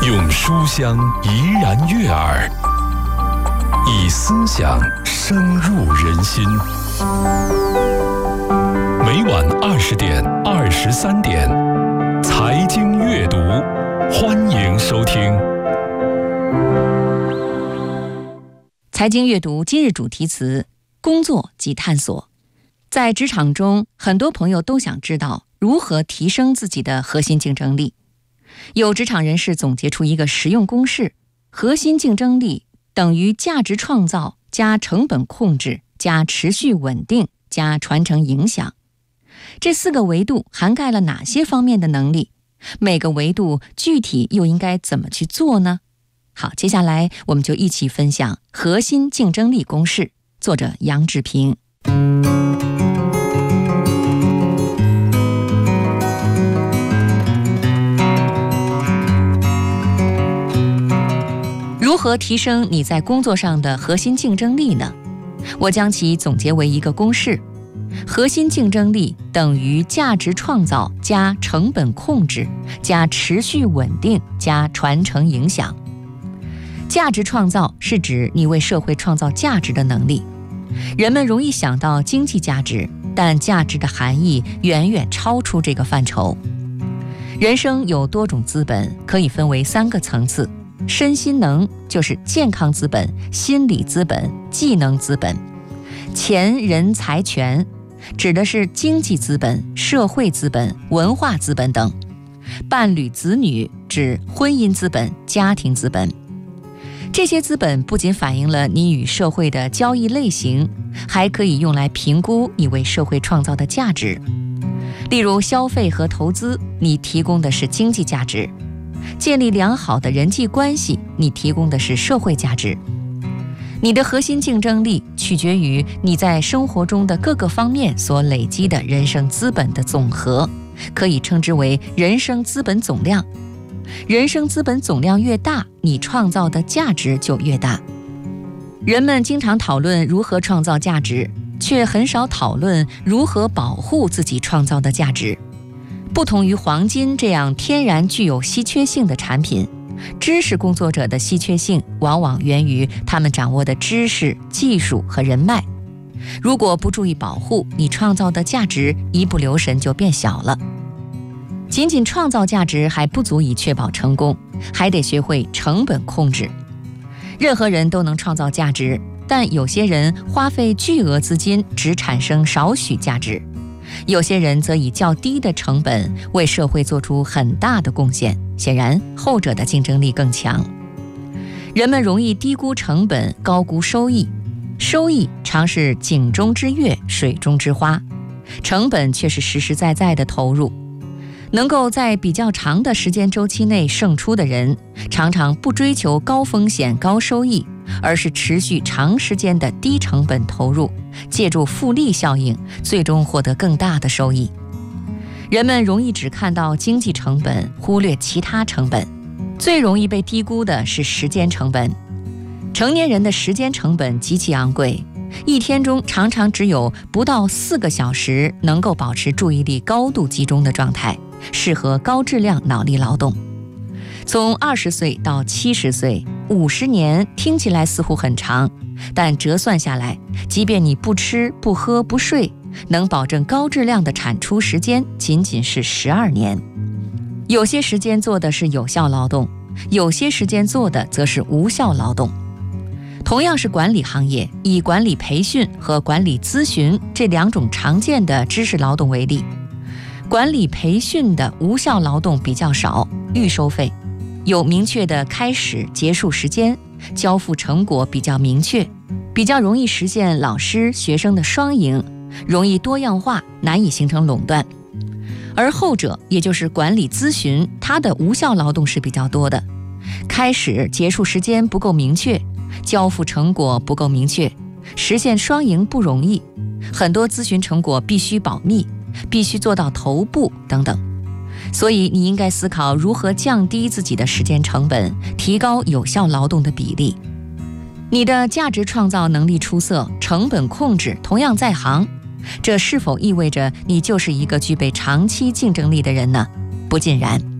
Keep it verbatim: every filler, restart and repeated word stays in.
用书香怡然悦耳，以思想深入人心。每晚二十点、二十三点，财经阅读，欢迎收听。 财经阅读今日主题词：工作及探索。在职场中，很多朋友都想知道如何提升自己的核心竞争力。有职场人士总结出一个实用公式：核心竞争力等于价值创造加成本控制加持续稳定加传承影响。这四个维度涵盖了哪些方面的能力？每个维度具体又应该怎么去做呢？好，接下来我们就一起分享核心竞争力公式，作者杨志平。如何提升你在工作上的核心竞争力呢？我将其总结为一个公式：核心竞争力等于价值创造加成本控制加持续稳定加传承影响。价值创造是指你为社会创造价值的能力。人们容易想到经济价值，但价值的含义远远超出这个范畴。人生有多种资本，可以分为三个层次。身心能就是健康资本、心理资本、技能资本。钱人财权指的是经济资本、社会资本、文化资本等。伴侣子女指婚姻资本、家庭资本。这些资本不仅反映了你与社会的交易类型，还可以用来评估你为社会创造的价值。例如消费和投资，你提供的是经济价值；建立良好的人际关系，你提供的是社会价值。你的核心竞争力取决于你在生活中的各个方面所累积的人生资本的总和，可以称之为人生资本总量。人生资本总量越大，你创造的价值就越大。人们经常讨论如何创造价值，却很少讨论如何保护自己创造的价值。不同于黄金这样天然具有稀缺性的产品，知识工作者的稀缺性往往源于他们掌握的知识、技术和人脉。如果不注意保护，你创造的价值一不留神就变小了。仅仅创造价值还不足以确保成功，还得学会成本控制。任何人都能创造价值，但有些人花费巨额资金只产生少许价值，有些人则以较低的成本为社会做出很大的贡献，显然后者的竞争力更强。人们容易低估成本，高估收益，收益常是井中之月，水中之花，成本却是实实在在的投入。能够在比较长的时间周期内胜出的人，常常不追求高风险高收益，而是持续长时间的低成本投入，借助复利效应，最终获得更大的收益。人们容易只看到经济成本，忽略其他成本。最容易被低估的是时间成本。成年人的时间成本极其昂贵，一天中常常只有不到四个小时能够保持注意力高度集中的状态，适合高质量脑力劳动。从二十岁到七十岁，五十年听起来似乎很长，但折算下来，即便你不吃不喝不睡，能保证高质量的产出时间仅仅是十二年。有些时间做的是有效劳动，有些时间做的则是无效劳动。同样是管理行业，以管理培训和管理咨询这两种常见的知识劳动为例，管理培训的无效劳动比较少，预收费，有明确的开始结束时间，交付成果比较明确，比较容易实现老师学生的双赢，容易多样化，难以形成垄断。而后者，也就是管理咨询，它的无效劳动是比较多的，开始结束时间不够明确，交付成果不够明确，实现双赢不容易，很多咨询成果必须保密，必须做到头部等等。所以你应该思考如何降低自己的时间成本，提高有效劳动的比例。你的价值创造能力出色，成本控制同样在行，这是否意味着你就是一个具备长期竞争力的人呢？不尽然。